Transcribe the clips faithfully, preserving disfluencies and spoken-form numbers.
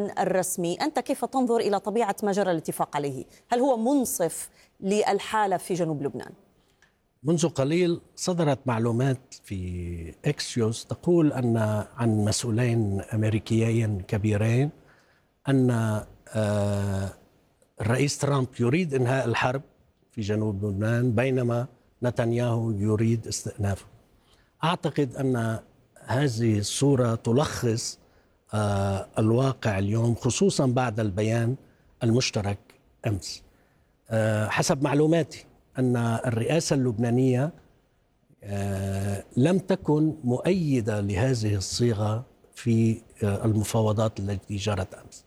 لبنان الرسمي، أنت كيف تنظر إلى طبيعة ما جرى الاتفاق عليه؟ هل هو منصف للحالة في جنوب لبنان؟ منذ قليل صدرت معلومات في إكسيوس تقول أن عن مسؤولين أمريكيين كبيرين أن الرئيس ترامب يريد إنهاء الحرب في جنوب لبنان بينما نتنياهو يريد استئنافه. أعتقد أن هذه الصورة تلخص الواقع اليوم، خصوصا بعد البيان المشترك أمس. حسب معلوماتي أن الرئاسة اللبنانية لم تكن مؤيدة لهذه الصيغة في المفاوضات التي جرت أمس،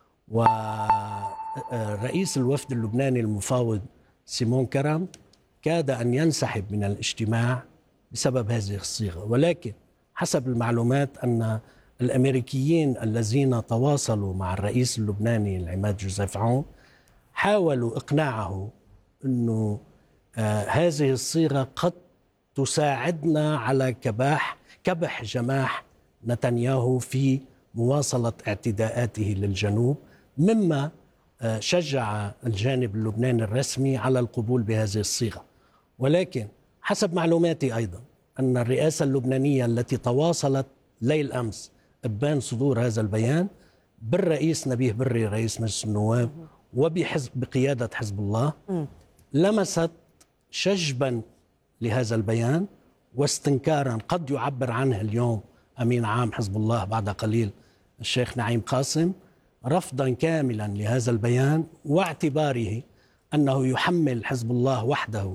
ورئيس الوفد اللبناني المفاوض سيمون كرم كاد أن ينسحب من الاجتماع بسبب هذه الصيغة. ولكن حسب المعلومات أن الأمريكيين الذين تواصلوا مع الرئيس اللبناني العماد جوزيف عون حاولوا إقناعه أنه آه هذه الصيغة قد تساعدنا على كباح كبح جماح نتنياهو في مواصلة اعتداءاته للجنوب، مما آه شجع الجانب اللبناني الرسمي على القبول بهذه الصيغة. ولكن حسب معلوماتي أيضا أن الرئاسة اللبنانية التي تواصلت ليل أمس إبان صدور هذا البيان بالرئيس نبيه بري رئيس مجلس النواب وبحزب بقيادة حزب الله لمست شجبا لهذا البيان واستنكارا قد يعبر عنه اليوم أمين عام حزب الله بعد قليل الشيخ نعيم قاسم، رفضا كاملا لهذا البيان واعتباره أنه يحمل حزب الله وحده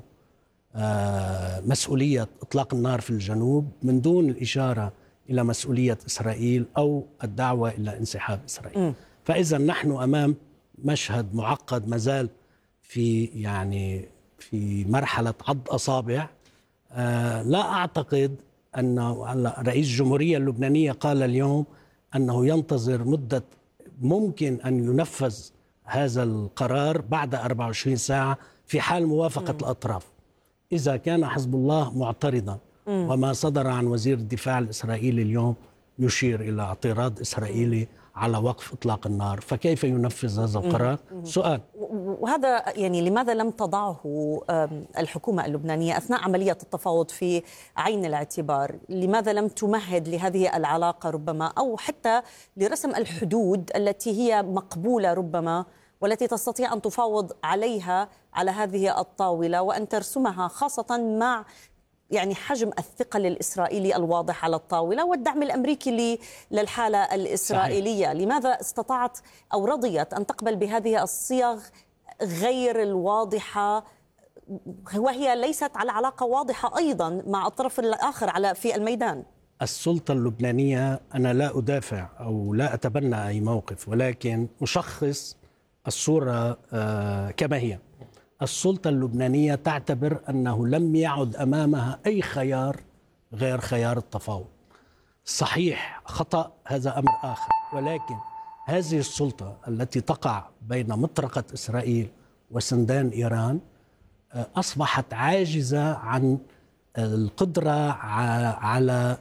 مسؤولية إطلاق النار في الجنوب من دون الإشارة إلى مسؤولية إسرائيل أو الدعوة إلى انسحاب إسرائيل. م. فإذا نحن أمام مشهد معقد مازال في يعني في مرحلة عض أصابع. آه لا أعتقد أن رئيس الجمهورية اللبنانية قال اليوم أنه ينتظر مدة ممكن أن ينفذ هذا القرار بعد أربع وعشرين ساعة في حال موافقة م. الأطراف. إذا كان حزب الله معترضا م. وما صدر عن وزير الدفاع الإسرائيلي اليوم يشير إلى اعتراض إسرائيلي على وقف إطلاق النار، فكيف ينفذ هذا القرار؟ م. سؤال. وهذا يعني لماذا لم تضعه الحكومة اللبنانية أثناء عملية التفاوض في عين الاعتبار؟ لماذا لم تمهد لهذه العلاقة ربما، أو حتى لرسم الحدود التي هي مقبولة ربما والتي تستطيع أن تفاوض عليها على هذه الطاولة وأن ترسمها، خاصة مع يعني حجم الثقل الإسرائيلي الواضح على الطاولة والدعم الأمريكي للحالة الإسرائيلية؟ صحيح. لماذا استطاعت أو رضيت أن تقبل بهذه الصيغ غير الواضحة وهي ليست على علاقة واضحة أيضا مع الطرف الآخر على في الميدان؟ السلطة اللبنانية، أنا لا أدافع أو لا أتبنى أي موقف، ولكن أشخص الصورة كما هي. السلطة اللبنانية تعتبر أنه لم يعد أمامها أي خيار غير خيار التفاوض. صحيح خطأ هذا أمر آخر، ولكن هذه السلطة التي تقع بين مطرقة إسرائيل وسندان إيران أصبحت عاجزة عن القدرة على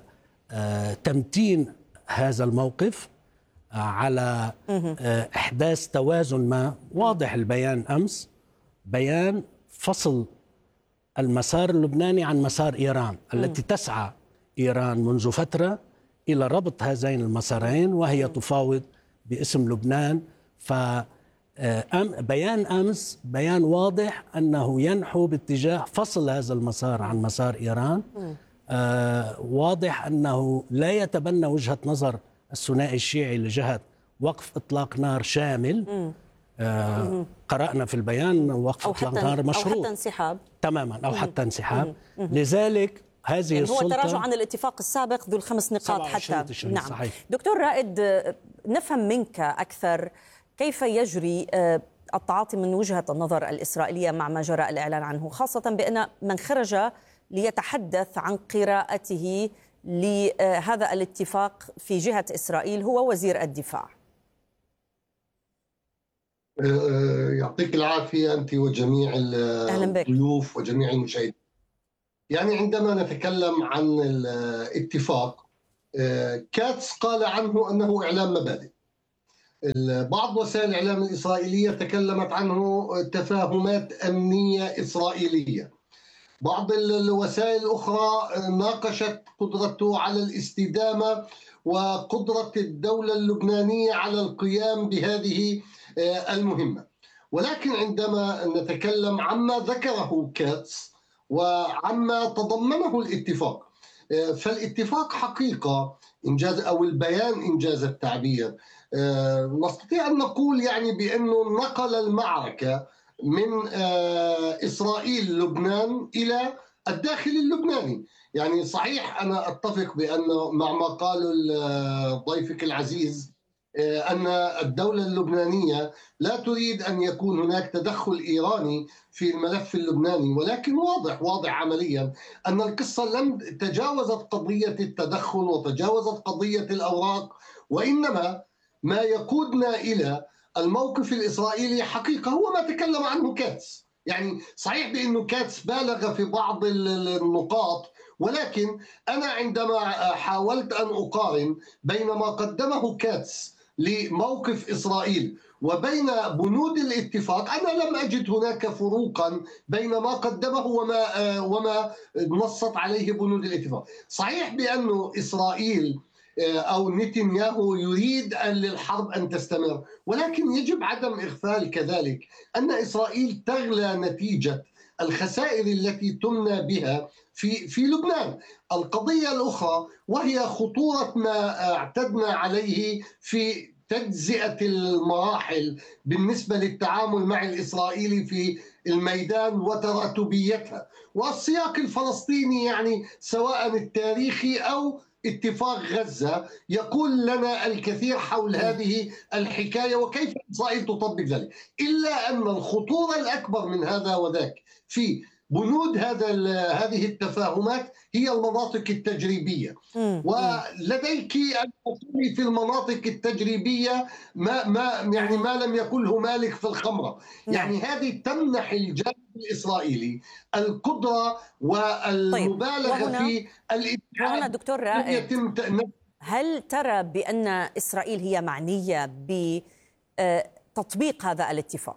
تمتين هذا الموقف، على إحداث توازن ما. واضح البيان أمس بيان فصل المسار اللبناني عن مسار إيران التي تسعى إيران منذ فترة إلى ربط هذين المسارين وهي تفاوض باسم لبنان. فبيان أمس بيان واضح أنه ينحو باتجاه فصل هذا المسار عن مسار إيران. آه واضح أنه لا يتبنى وجهة نظر الثنائي الشيعي لجهة وقف إطلاق نار شامل. آه قرأنا في البيان وقف إطلاق نار مشروط أو حتى انسحاب تماما أو حتى انسحاب. لذلك هذه يعني السلطة هو تراجع عن الاتفاق السابق ذو الخمس نقاط حتى. نعم. صحيح. دكتور رائد، نفهم منك أكثر كيف يجري التعاطي من وجهة النظر الإسرائيلية مع ما جرى الإعلان عنه، خاصة بأن من خرج ليتحدث عن قراءته لهذا الاتفاق في جهة إسرائيل هو وزير الدفاع. يعطيك العافية أنت وجميع الضيوف وجميع المشاهدين. يعني عندما نتكلم عن الاتفاق، كاتس قال عنه أنه إعلان مبادئ، بعض وسائل الإعلام الإسرائيلية تكلمت عنه تفاهمات أمنية إسرائيلية، بعض الوسائل الأخرى ناقشت قدرته على الاستدامة وقدرة الدولة اللبنانية على القيام بهذه المهمة. ولكن عندما نتكلم عما ذكره كاتس وعما تضمنه الاتفاق، فالاتفاق حقيقة إنجاز أو البيان إنجاز التعبير نستطيع أن نقول يعني بأنه نقل المعركة من إسرائيل لبنان إلى الداخل اللبناني. يعني صحيح أنا أتفق بأنه مع ما قاله ضيفك العزيز أن الدولة اللبنانية لا تريد أن يكون هناك تدخل إيراني في الملف اللبناني، ولكن واضح واضح عمليا أن القصة لم تجاوزت قضية التدخل وتجاوزت قضية الأوراق، وإنما ما يقودنا إلى الموقف الإسرائيلي حقيقة هو ما تكلم عنه كاتس. يعني صحيح بأنه كاتس بالغ في بعض النقاط، ولكن أنا عندما حاولت أن أقارن بين ما قدمه كاتس لموقف إسرائيل وبين بنود الاتفاق، أنا لم أجد هناك فروقا بين ما قدمه وما وما نصت عليه بنود الاتفاق. صحيح بأنه إسرائيل أو نتنياهو يريد أن للحرب أن تستمر، ولكن يجب عدم إغفال كذلك أن إسرائيل تغلى نتيجة الخسائر التي تمنى بها في في لبنان. القضية الأخرى وهي خطورة ما اعتدنا عليه في تجزئة المراحل بالنسبة للتعامل مع الإسرائيلي في الميدان وتراتبيتها، والسياق الفلسطيني يعني سواء التاريخي أو اتفاق غزة يقول لنا الكثير حول هذه الحكاية وكيف إسرائيل تطبق ذلك، إلا أن الخطورة الأكبر من هذا وذاك في بنود هذا هذه التفاهمات هي المناطق التجريبية. ولديك أن تقولي في المناطق التجريبية ما ما يعني ما لم يقله مالك في الخمرة. يعني هذه تمنح الجانب الإسرائيلي القدرة والمبالغة طيب. في الاتحاد. وهنا دكتور رائد، هل ترى بأن إسرائيل هي معنية بتطبيق هذا الاتفاق؟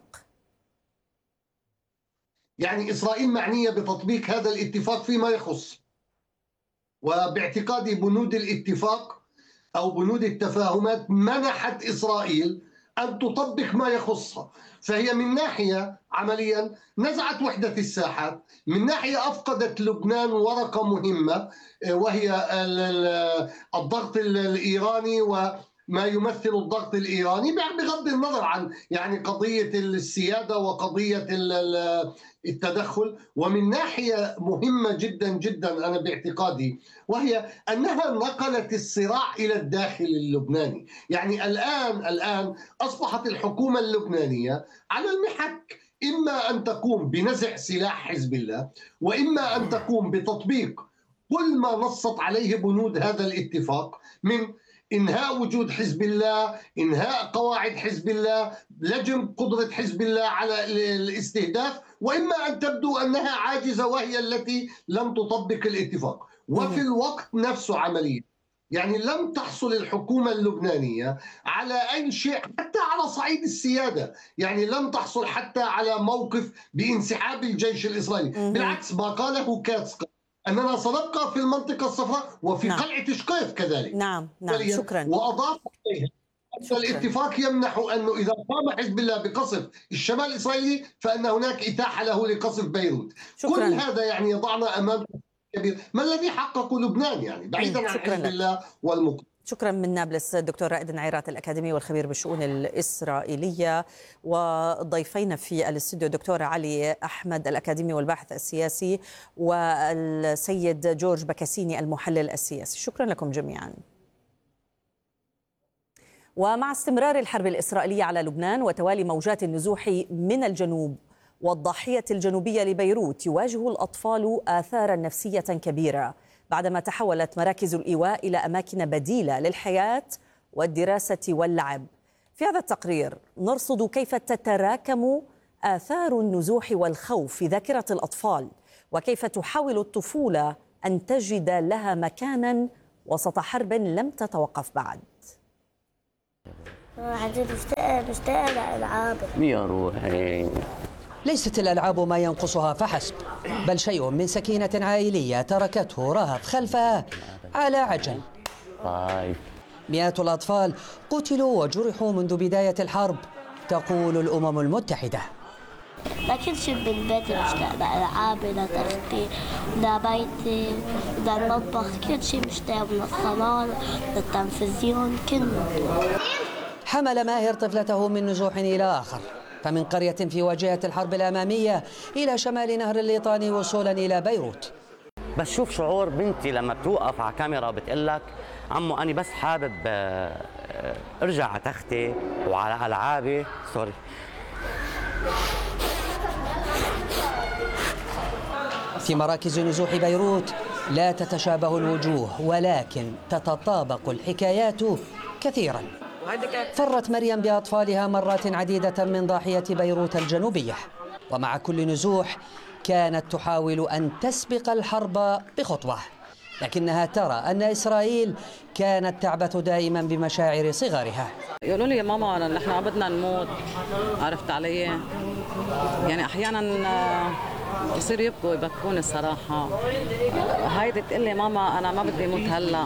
يعني إسرائيل معنية بتطبيق هذا الاتفاق فيما يخص، وباعتقادي بنود الاتفاق أو بنود التفاهمات منحت إسرائيل أن تطبق ما يخصها. فهي من ناحية عمليا نزعت وحدة الساحات، من ناحية أفقدت لبنان ورقة مهمة وهي الضغط الإيراني وما يمثل الضغط الإيراني بغض النظر عن يعني قضية السيادة وقضية التدخل. ومن ناحية مهمة جدا جدا أنا باعتقادي وهي أنها نقلت الصراع إلى الداخل اللبناني. يعني الآن الآن أصبحت الحكومة اللبنانية على المحك، إما أن تقوم بنزع سلاح حزب الله، وإما أن تقوم بتطبيق كل ما نصت عليه بنود هذا الاتفاق من إنهاء وجود حزب الله، إنهاء قواعد حزب الله، لجم قدرة حزب الله على الاستهداف، وإما أن تبدو أنها عاجزة وهي التي لم تطبق الاتفاق. وفي الوقت نفسه عمليا يعني لم تحصل الحكومة اللبنانية على أي شيء حتى على صعيد السيادة، يعني لم تحصل حتى على موقف بانسحاب الجيش الإسرائيلي. بالعكس ما قاله كاتس أننا سنبقى في المنطقة الصفراء وفي نعم. قلعة شقيف كذلك. نعم نعم شكرا. وأضاف إليها أن الاتفاق يمنح أنه إذا قام حزب الله بقصف الشمال الإسرائيلي فأن هناك إتاحة له لقصف بيروت. شكرا. كل هذا يعني يضعنا أمام كبير. ما الذي حققه لبنان يعني بعيدا عن حزب الله والمقاومة. شكرا من نابلس الدكتور رائد نعيرات الأكاديمي والخبير بالشؤون الإسرائيلية، وضيفين في الاستوديو دكتور علي أحمد الأكاديمي والباحث السياسي، والسيد جورج بكاسيني المحلل السياسي. شكرا لكم جميعا. ومع استمرار الحرب الإسرائيلية على لبنان وتوالي موجات النزوح من الجنوب والضاحية الجنوبية لبيروت، يواجه الأطفال آثارا نفسية كبيرة بعدما تحولت مراكز الإيواء إلى أماكن بديلة للحياة والدراسة واللعب. في هذا التقرير نرصد كيف تتراكم آثار النزوح والخوف في ذاكرة الأطفال، وكيف تحاول الطفولة أن تجد لها مكانا وسط حرب لم تتوقف بعد. عجل مشتاقة مشتاقة لألعاب يا روحي. ليست الألعاب ما ينقصها فحسب، بل شيء من سكينة عائلية تركته رهف خلفها على عجل. طيب. مئات الأطفال قتلوا وجرحوا منذ بداية الحرب، تقول الأمم المتحدة. لكل شيء بالبيت مشتاق لألعابي، لتختي، لبيتي، للمطبخ، كل شيء مشتاق، من الصالون للتلفزيون كله. حمل ماهر طفلته من نزوح إلى آخر، فمن قرية في واجهة الحرب الأمامية إلى شمال نهر الليطاني وصولا إلى بيروت. بس شوف شعور بنتي لما بتوقف على كاميرا بتقول لك عمو أنا بس حابب أرجع على تختي وعلى ألعابي. سوري. في مراكز نزوح بيروت لا تتشابه الوجوه، ولكن تتطابق الحكايات كثيرا. فرت مريم بأطفالها مرات عديدة من ضاحية بيروت الجنوبية، ومع كل نزوح كانت تحاول أن تسبق الحرب بخطوة، لكنها ترى أن إسرائيل كانت تعبث دائما بمشاعر صغارها. يقولوا لي يا ماما نحن ما بدنا نموت، عرفت علي؟ يعني أحيانا يصير يبكوا يبكوني الصراحة. هايدي تقول لي ماما أنا ما بدي أموت هلا،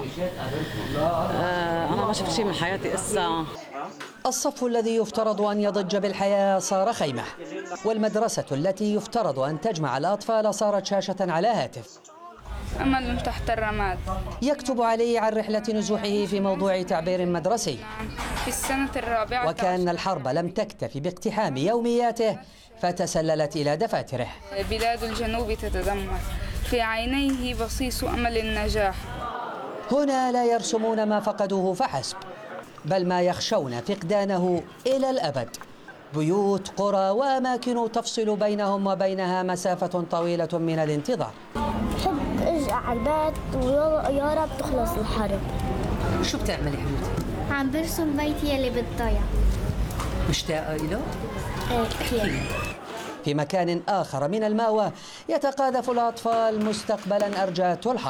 أنا ما شفت شيء من حياتي إسا. الصف الذي يفترض أن يضج بالحياة صار خيمة، والمدرسة التي يفترض أن تجمع الأطفال صارت شاشة على هاتف. أمل من تحت الرماد يكتب علي عن رحلة نزوحه في موضوع تعبير مدرسي في السنة الرابعة، وكأن الحرب لم تكتف باقتحام يومياته فتسللت إلى دفاتره. بلاد الجنوب تتدمر، في عينيه بصيص أمل النجاح. هنا لا يرسمون ما فقدوه فحسب، بل ما يخشون فقدانه إلى الأبد. بيوت، قرى وأماكن تفصل بينهم وبينها مسافة طويلة من الانتظار. بحب ارجع على البيت ويا رب تخلص الحرب. شو بتعملي حبيبتي؟ عم برسم بيتي اللي بالضيعة. مشتاقة إله؟ ايه كثير. في مكان آخر من المأوى يتقاذف الأطفال مستقبلا أرجاته الحرب.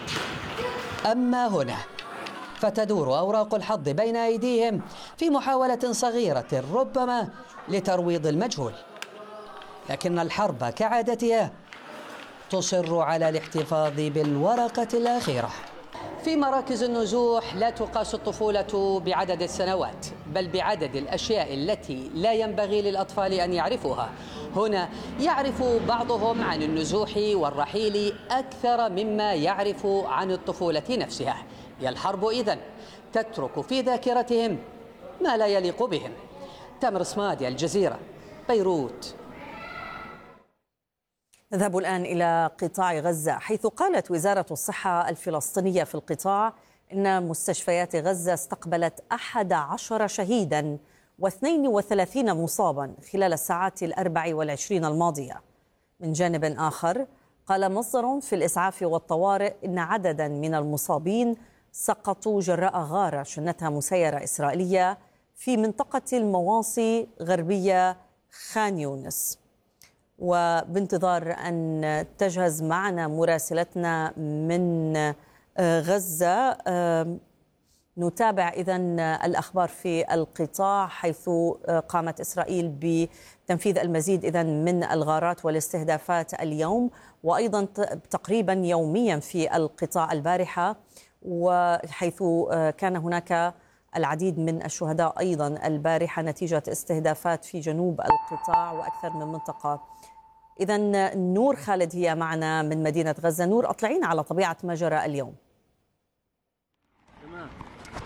أما هنا فتدور أوراق الحظ بين أيديهم في محاولة صغيرة ربما لترويض المجهول، لكن الحرب كعادتها تصر على الاحتفاظ بالورقة الأخيرة. في مراكز النزوح لا تقاس الطفولة بعدد السنوات، بل بعدد الأشياء التي لا ينبغي للأطفال أن يعرفوها. هنا يعرف بعضهم عن النزوح والرحيل أكثر مما يعرف عن الطفولة نفسها. هي الحرب إذن تترك في ذاكرتهم ما لا يليق بهم. تامر صمادي، الجزيرة، بيروت. نذهب الآن إلى قطاع غزة، حيث قالت وزارة الصحة الفلسطينية في القطاع إن مستشفيات غزة استقبلت أحد عشر شهيداً واثنين وثلاثين مصاباً خلال الساعات الأربع والعشرين الماضية. من جانب آخر قال مصدر في الإسعاف والطوارئ إن عدداً من المصابين سقطوا جراء غارة شنتها مسيرة إسرائيلية في منطقة المواصي غربية خان يونس. وبانتظار أن تجهز معنا مراسلتنا من غزة نتابع إذن الأخبار في القطاع، حيث قامت إسرائيل بتنفيذ المزيد إذن من الغارات والاستهدافات اليوم، وأيضا تقريبا يوميا في القطاع البارحة، وحيث كان هناك العديد من الشهداء أيضا البارحة نتيجة استهدافات في جنوب القطاع وأكثر من منطقة. إذن نور خالد هي معنا من مدينة غزة. نور، أطلعينا على طبيعة ما جرى اليوم. تمام.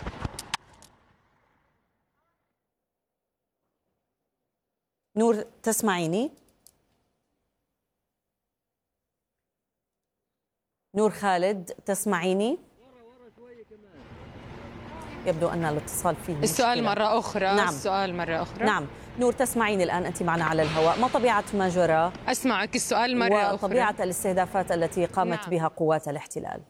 نور تسمعيني؟ نور خالد تسمعيني؟ يبدو أن الاتصال فيه السؤال مشكلة. مرة أخرى. نعم. السؤال مرة أخرى. نعم نور تسمعيني الآن، أنت معنا على الهواء. ما طبيعة ما جرى؟ أسمعك. السؤال مرة وطبيعة أخرى. وطبيعة الاستهدافات التي قامت نعم. بها قوات الاحتلال.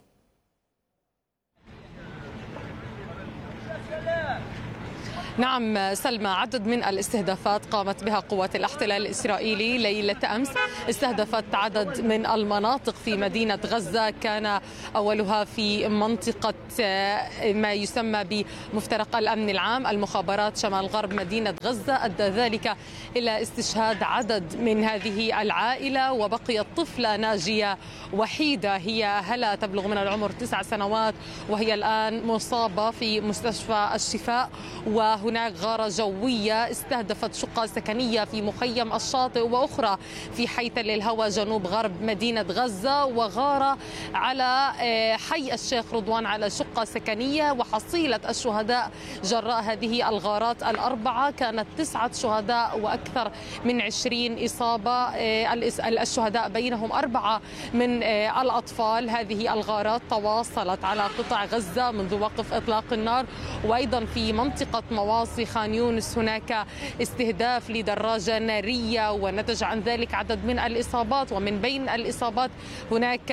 نعم سلمى، عدد من الاستهدافات قامت بها قوات الاحتلال الإسرائيلي ليلة أمس. استهدفت عدد من المناطق في مدينة غزة، كان أولها في منطقة ما يسمى بمفترق الأمن العام المخابرات شمال غرب مدينة غزة، أدى ذلك إلى استشهاد عدد من هذه العائلة، وبقيت طفلة ناجية وحيدة هي هلا تبلغ من العمر تسع سنوات، وهي الآن مصابة في مستشفى الشفاء. وهناك غارة جوية استهدفت شقة سكنية في مخيم الشاطئ، وأخرى في حي تل الهوى جنوب غرب مدينة غزة، وغارة على حي الشيخ رضوان على شقة سكنية. وحصيلة الشهداء جراء هذه الغارات الأربعة كانت تسعة شهداء وأكثر من عشرين إصابة. الشهداء بينهم أربعة من الأطفال. هذه الغارات تواصلت على قطاع غزة منذ وقف إطلاق النار، وأيضا في منطقة مواصي خان يونس هناك استهداف لدراجة نارية، ونتج عن ذلك عدد من الإصابات. ومن بين الإصابات هناك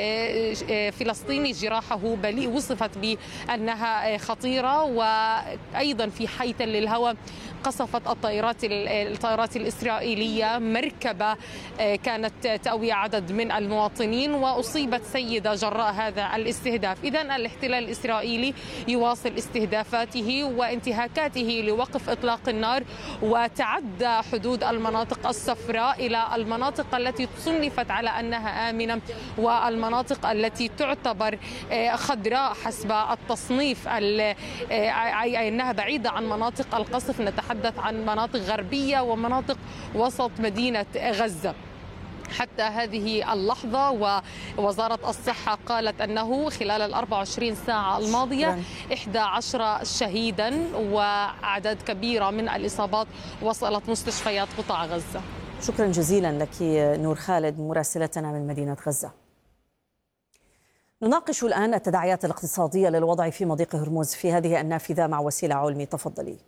فلسطيني جراحه بليغ وصفت بأنها خطيرة. وأيضا في حي تل الهوى قصفت الطائرات الطائرات الإسرائيلية مركبة كانت تأوي عدد من المواطنين، وأصيبت سيدة جراء هذا الاستهداف. إذن الاحتلال الإسرائيلي يواصل استهدافاته وانتهاكاته لوقف إطلاق النار، وتعدى حدود المناطق الصفراء إلى المناطق التي صنفت على أنها آمنة، والمناطق التي تعتبر خضراء حسب التصنيف، أي أنها بعيدة عن مناطق القصف. نتحدث عن مناطق غربية ومناطق وسط مدينة غزة. حتى هذه اللحظة ووزارة الصحة قالت أنه خلال الأربع وعشرين ساعة الماضية إحدى عشر شهيدا وأعداد كبيرة من الإصابات وصلت مستشفيات قطاع غزة. شكرا جزيلا لك نور خالد مراسلتنا من مدينة غزة. نناقش الآن التداعيات الاقتصادية للوضع في مضيق هرمز في هذه النافذة مع وسيلة علمي. تفضلي.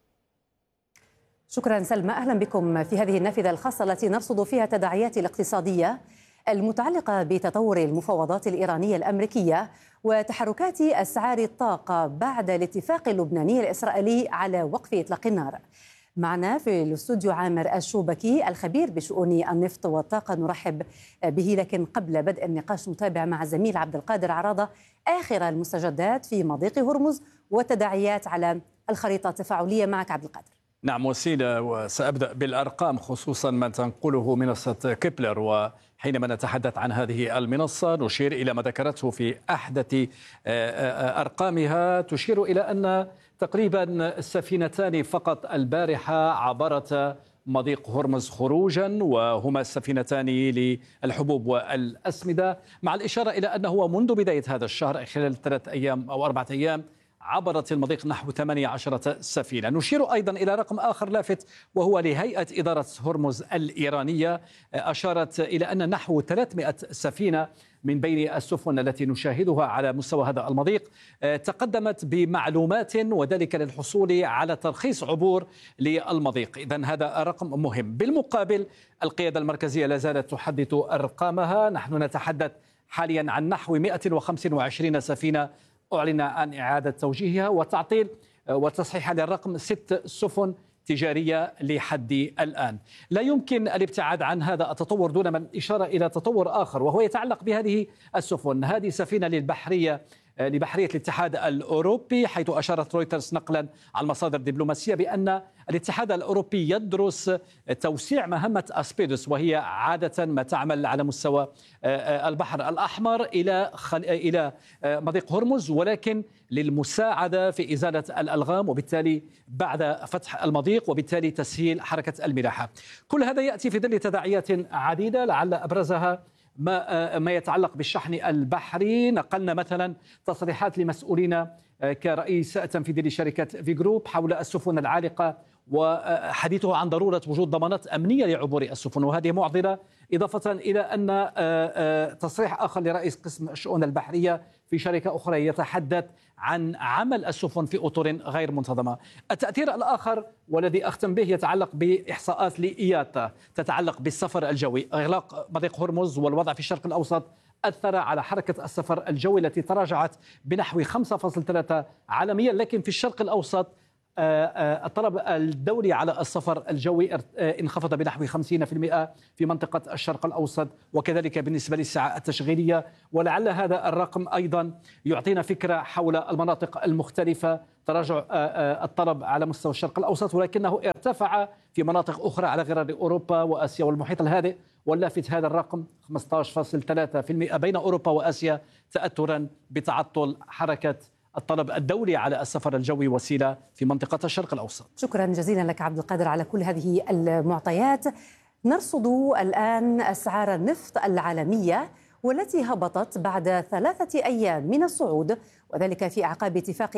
شكرا سلمى، أهلا بكم في هذه النافذة الخاصة التي نرصد فيها التداعيات الاقتصادية المتعلقة بتطور المفاوضات الإيرانية الأمريكية وتحركات أسعار الطاقة بعد الاتفاق اللبناني الإسرائيلي على وقف إطلاق النار. معنا في الاستوديو عامر الشوبكي الخبير بشؤون النفط والطاقة، نرحب به. لكن قبل بدء النقاش نتابع مع الزميل عبد القادر عراضة آخر المستجدات في مضيق هرمز والتداعيات على الخريطة التفاعلية. معك عبد القادر. نعم وسيلة، وسأبدأ بالأرقام خصوصا ما تنقله منصة كيبلر. وحينما نتحدث عن هذه المنصة نشير إلى ما ذكرته في أحدث أرقامها، تشير إلى أن تقريبا السفينتان فقط البارحة عبرتا مضيق هرمز خروجا، وهما السفينتان للحبوب والأسمدة، مع الإشارة إلى أنه منذ بداية هذا الشهر خلال ثلاث أيام أو أربعة أيام عبرت المضيق نحو ثمانية عشر سفينة. نشير أيضا إلى رقم آخر لافت وهو لهيئة إدارة هرمز الإيرانية، أشارت إلى أن نحو ثلاثمائة سفينة من بين السفن التي نشاهدها على مستوى هذا المضيق تقدمت بمعلومات، وذلك للحصول على ترخيص عبور للمضيق. إذن هذا رقم مهم. بالمقابل القيادة المركزية لا زالت تحدث أرقامها. نحن نتحدث حاليا عن نحو مئة وخمسة وعشرين سفينة أعلن عن إعادة توجيهها وتعطيل وتصحيح للرقم ست سفن تجارية لحد الآن. لا يمكن الابتعاد عن هذا التطور دون من إشارة إلى تطور آخر، وهو يتعلق بهذه السفن. هذه سفينة للبحرية لبحرية الاتحاد الأوروبي، حيث أشارت رويترز نقلا عن مصادر دبلوماسية بأن الاتحاد الأوروبي يدرس توسيع مهمة أسبيدوس، وهي عادة ما تعمل على مستوى البحر الأحمر إلى إلى مضيق هرمز، ولكن للمساعدة في إزالة الألغام، وبالتالي بعد فتح المضيق وبالتالي تسهيل حركة الملاحة. كل هذا يأتي في ظل تداعيات عديدة، لعل أبرزها ما ما يتعلق بالشحن البحري. نقلنا مثلا تصريحات لمسؤولين كرئيس تنفيذي لشركة في جروب حول السفن العالقة، وحديثه عن ضرورة وجود ضمانات أمنية لعبور السفن، وهذه معضلة، إضافة إلى أن تصريح آخر لرئيس قسم الشؤون البحرية في شركة أخرى يتحدث عن عمل السفن في أطر غير منتظمة. التأثير الآخر والذي أختم به يتعلق بإحصاءات لإياتا تتعلق بالسفر الجوي. إغلاق مضيق هرمز والوضع في الشرق الأوسط أثر على حركة السفر الجوي التي تراجعت بنحو خمسة فاصلة ثلاثة عالميا، لكن في الشرق الأوسط الطلب الدولي على السفر الجوي انخفض بنحو خمسين بالمئة في منطقة الشرق الأوسط، وكذلك بالنسبة للساعة التشغيلية. ولعل هذا الرقم أيضا يعطينا فكرة حول المناطق المختلفة، تراجع الطلب على مستوى الشرق الأوسط، ولكنه ارتفع في مناطق أخرى على غرار أوروبا وآسيا والمحيط الهادئ. واللافت هذا الرقم خمسة عشر فاصلة ثلاثة بالمئة بين أوروبا وآسيا، تأثرا بتعطل حركة الطلب الدولي على السفر الجوي وسيلة في منطقة الشرق الأوسط. شكرا جزيلا لك عبد القادر على كل هذه المعطيات. نرصد الآن أسعار النفط العالمية والتي هبطت بعد ثلاثة أيام من الصعود، وذلك في أعقاب اتفاق